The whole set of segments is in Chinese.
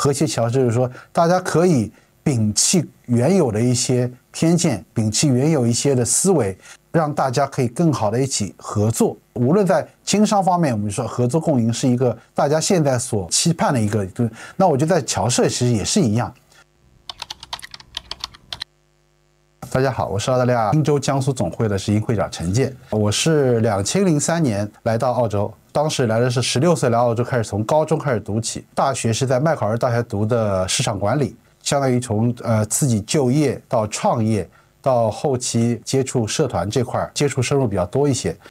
和谐桥就是说，大家可以摒弃原有的一些偏见，摒弃原有一些的思维，让大家可以更好的一起合作。无论在经商方面，我们说合作共赢是一个大家现在所期盼的一个，那我觉得在侨社其实也是一样。大家好，我是澳大利亚新州江苏总会的执行会长陈健。我是2003年来到澳洲，当时来的是16岁来澳洲，开始从高中开始读起，大学是在麦考尔大学读的市场管理，相当于从自己就业到创业到后期接触社团这块接触深入比较多一些。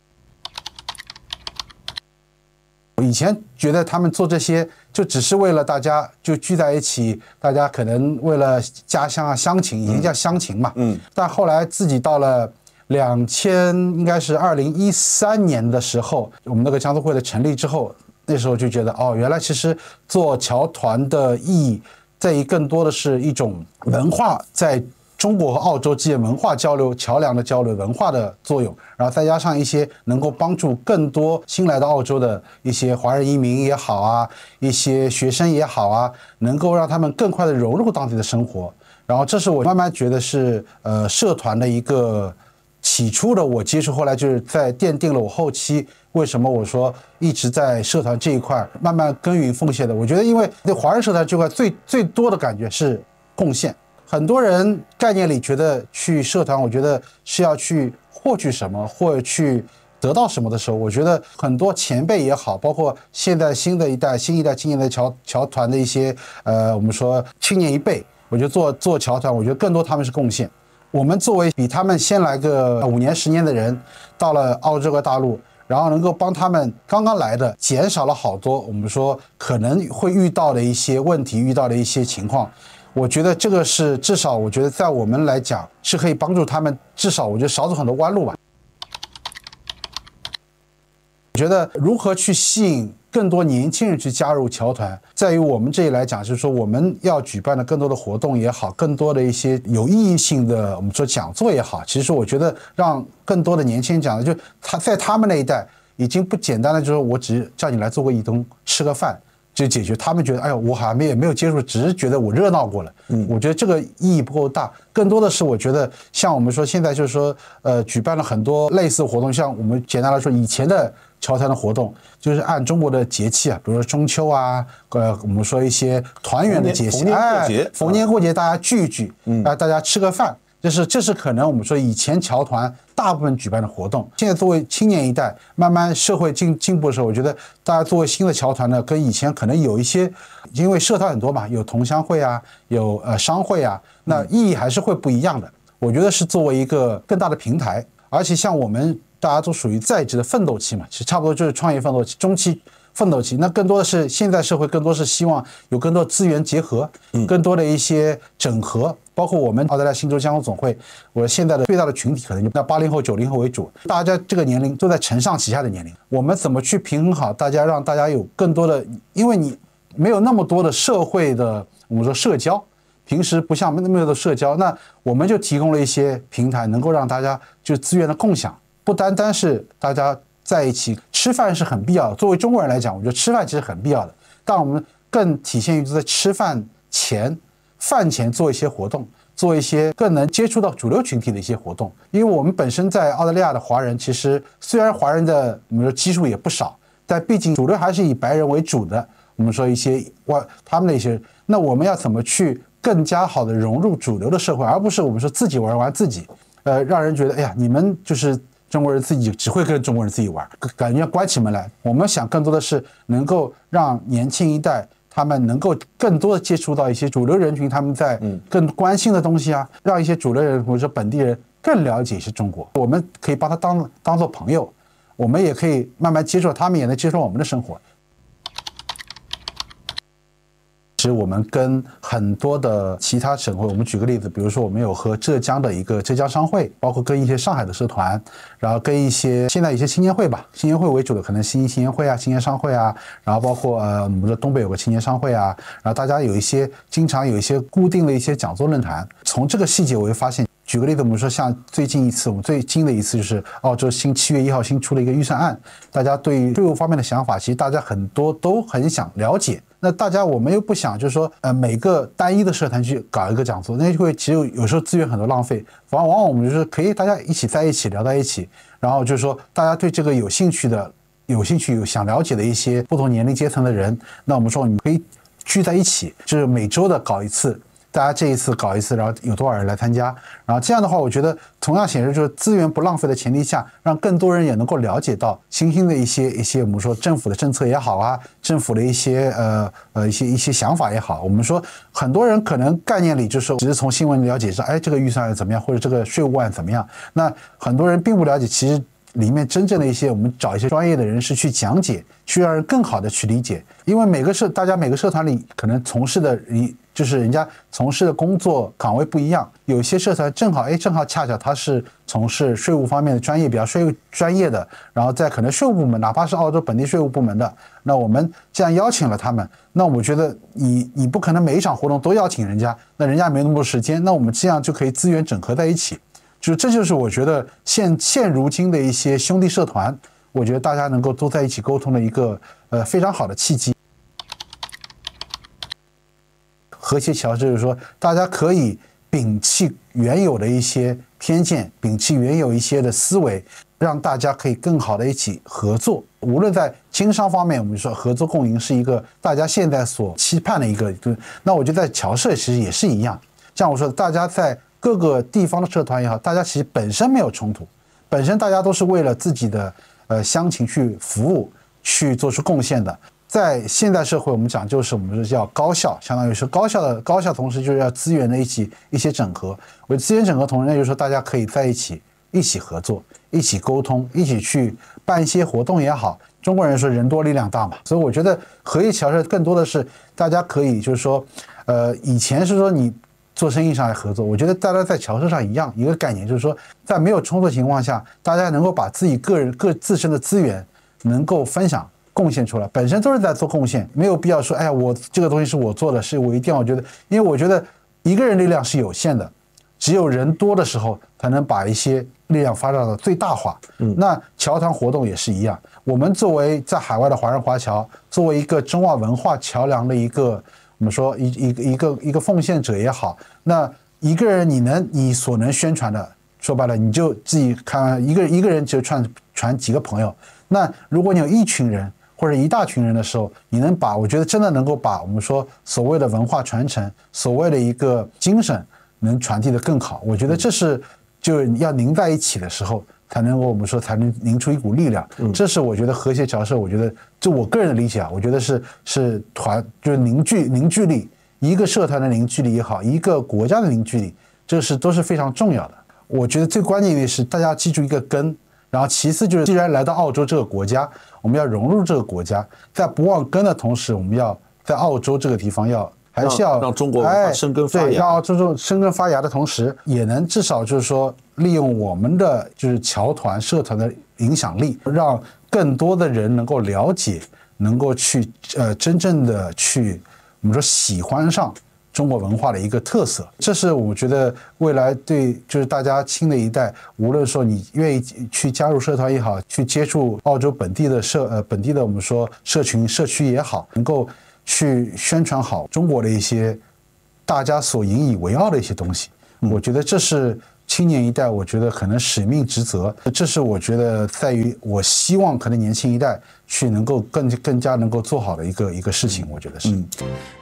以前觉得他们做这些就只是为了大家就聚在一起，大家可能为了家乡啊乡情，以前叫乡情嘛，但后来自己到了应该是2013年的时候，我们那个江苏会的成立之后，那时候就觉得哦，原来其实做侨团的意义在于更多的是一种文化在中国和澳洲之间文化交流、桥梁的交流、文化的作用，然后再加上一些能够帮助更多新来到澳洲的一些华人移民也好啊，一些学生也好啊，能够让他们更快的融入当地的生活。然后这是我慢慢觉得是社团的一个起初的我接触，后来就是在奠定了我后期为什么我说一直在社团这一块慢慢耕耘奉献的。我觉得因为对华人社团这块最多的感觉是贡献。很多人概念里觉得去社团，我觉得是要去获取什么或者去得到什么的时候，我觉得很多前辈也好，包括现在新一代青年的侨团的一些我们说青年一辈，我觉得做侨团，我觉得更多他们是贡献。我们作为比他们先来个5年10年的人，到了澳洲和大陆，然后能够帮他们刚刚来的减少了好多我们说可能会遇到的一些问题，遇到的一些情况。我觉得这个是至少我觉得在我们来讲是可以帮助他们，至少我觉得少走很多弯路吧。我觉得如何去吸引更多年轻人去加入侨团，在于我们这里来讲，就是说我们要举办的更多的活动也好，更多的一些有意义性的我们说讲座也好，其实我觉得让更多的年轻人讲的，就他们那一代已经不简单的就是我只叫你来做个义工吃个饭就解决，他们觉得哎呦我好像也没有接触，只是觉得我热闹过了。我觉得这个意义不够大，更多的是我觉得像我们说现在就是说举办了很多类似的活动，像我们简单来说以前的侨团的活动就是按中国的节气啊，比如说中秋啊，我们说一些团圆的节气，逢年过节大家聚一聚，大家吃个饭。这是可能我们说以前侨团大部分举办的活动。现在作为青年一代，慢慢社会进步的时候，我觉得大家作为新的侨团呢，跟以前可能有一些，因为社团很多嘛，有同乡会啊，有商会啊，那意义还是会不一样的。我觉得是作为一个更大的平台，而且像我们大家都属于在职的奋斗期嘛，其实差不多就是创业奋斗期、中期奋斗期，那更多的是现在社会更多是希望有更多资源结合，更多的一些整合。包括我们澳大利亚新州江苏总会，我现在的最大的群体可能就以80后、90后为主，大家这个年龄都在承上启下的年龄，我们怎么去平衡好大家，让大家有更多的，因为你没有那么多的社会的我们说社交，平时不像那么多的社交，那我们就提供了一些平台，能够让大家就资源的共享，不单单是大家在一起吃饭是很必要的。作为中国人来讲，我觉得吃饭其实很必要的，但我们更体现于在吃饭前做一些活动，做一些更能接触到主流群体的一些活动。因为我们本身在澳大利亚的华人，其实虽然华人的我们说基数也不少，但毕竟主流还是以白人为主的。我们说一些他们的一些，那我们要怎么去更加好的融入主流的社会，而不是我们说自己玩自己，让人觉得哎呀，你们就是中国人自己只会跟中国人自己玩，感觉要关起门来。我们想更多的是能够让年轻一代他们能够更多的接触到一些主流人群，他们在更关心的东西啊，让一些主流人或者说本地人更了解一些中国。我们可以把他当做朋友，我们也可以慢慢接受他们，也能接受我们的生活。其实我们跟很多的其他省会，我们举个例子，比如说我们有和浙江的一个浙江商会，包括跟一些上海的社团，然后跟一些现在一些青年会吧，青年会为主的可能新青年会啊、青年商会啊，然后包括我们说东北有个青年商会啊，然后大家有一些经常有一些固定的一些讲座论坛。从这个细节我会发现，举个例子，我们说像最近一次，我们最近的一次就是澳洲7月1号新出了一个预算案，大家对于税务方面的想法，其实大家很多都很想了解。 那大家我们又不想就是说每个单一的社团去搞一个讲座，那就会其实有时候资源很多浪费。往往我们就是可以大家一起在一起聊在一起，然后就是说大家对这个有兴趣有想了解的一些不同年龄阶层的人，那我们说你们可以聚在一起，就是每周的搞一次。大家这一次搞一次，然后有多少人来参加？然后这样的话，我觉得同样显示就是资源不浪费的前提下，让更多人也能够了解到新兴的一些我们说政府的政策也好啊，政府的一些一些想法也好。我们说很多人可能概念里就是只是从新闻了解说，哎，这个预算案怎么样，或者这个税务案怎么样。那很多人并不了解，其实里面真正的一些我们找一些专业的人士去讲解，去让人更好的去理解。因为大家每个社团里可能从事的就是人家从事的工作岗位不一样，有些社团正好恰巧他是从事税务方面的专业，比较税务专业的，然后在可能税务部门，哪怕是澳洲本地税务部门的，那我们这样邀请了他们，那我觉得你不可能每一场活动都邀请人家，那人家没那么多时间，那我们这样就可以资源整合在一起，这就是我觉得现如今的一些兄弟社团，我觉得大家能够都在一起沟通的一个非常好的契机。和谐桥就是说，大家可以摒弃原有的一些偏见，摒弃原有一些的思维，让大家可以更好的一起合作。无论在经商方面，我们说合作共赢是一个大家现在所期盼的一个，那我觉得在侨社其实也是一样。像我说的，大家在各个地方的社团也好，大家其实本身没有冲突，本身大家都是为了自己的乡情去服务，去做出贡献的。在现代社会，我们讲就是我们说叫高效，相当于是高效，同时就是要资源的一些整合。为资源整合，同时呢就是说大家可以在一起合作，一起沟通，一起去办一些活动也好。中国人说人多力量大嘛，所以我觉得合一侨社更多的是大家可以就是说，以前是说你做生意上来合作，我觉得大家在侨社上一样，一个概念就是说，在没有冲突情况下，大家能够把自己自身的资源能够分享。贡献出来，本身都是在做贡献，没有必要说，哎呀，我这个东西是我做的，是我一定要觉得，因为我觉得一个人力量是有限的，只有人多的时候才能把一些力量发展到最大化。那侨团活动也是一样，我们作为在海外的华人华侨，作为一个中澳文化桥梁的一个，我们说一个奉献者也好，那一个人你所能宣传的，说白了，你就自己看一个人就传几个朋友，那如果你有一群人。或者一大群人的时候，你能把我觉得真的能够把我们说所谓的文化传承，所谓的一个精神能传递得更好。我觉得这是就要拧在一起的时候，才能够我们说才能拧出一股力量。这是我觉得和谐侨社，我觉得就我个人的理解啊，我觉得是就是凝聚力，一个社团的凝聚力也好，一个国家的凝聚力，这都是非常重要的。我觉得最关键的是大家记住一个根。然后其次就是，既然来到澳洲这个国家，我们要融入这个国家，在不忘根的同时，我们要在澳洲这个地方还是要让中国文化生根发芽。 对，让澳洲生根发芽的同时，也能至少就是说，利用我们的就是侨团社团的影响力，让更多的人能够了解，能够去真正的去我们说喜欢上。中国文化的一个特色，这是我觉得未来对就是大家新的一代，无论说你愿意去加入社团也好，去接触澳洲本地的我们说社区也好，能够去宣传好中国的一些大家所引以为傲的一些东西。我觉得这是青年一代，我觉得可能使命职责，这是我觉得在于我希望可能年轻一代去能够更加能够做好的一个事情，我觉得是。